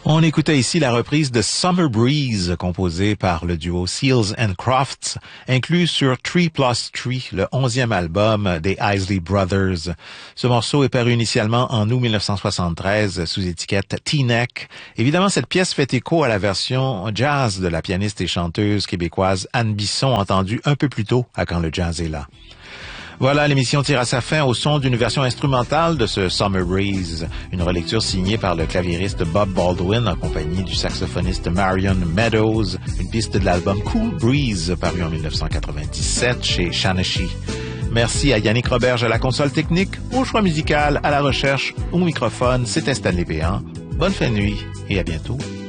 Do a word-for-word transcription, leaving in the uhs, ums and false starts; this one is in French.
On écoutait ici la reprise de Summer Breeze, composée par le duo Seals and Crofts, inclus sur Three Plus Three, le onzième album des Isley Brothers. Ce morceau est paru initialement en août mille neuf cent soixante-treize sous étiquette T-Neck. Évidemment, cette pièce fait écho à la version jazz de la pianiste et chanteuse québécoise Anne Bisson, entendue un peu plus tôt à Quand le jazz est là. Voilà, l'émission tire à sa fin au son d'une version instrumentale de ce Summer Breeze, une relecture signée par le claviériste Bob Baldwin en compagnie du saxophoniste Marion Meadows, une piste de l'album Cool Breeze paru en mille neuf cent quatre-vingt-dix-sept chez Shanashi. Merci à Yannick Roberge à la console technique, au choix musical, à la recherche, au microphone. C'était Stanley Béant. Bonne fin de nuit et à bientôt.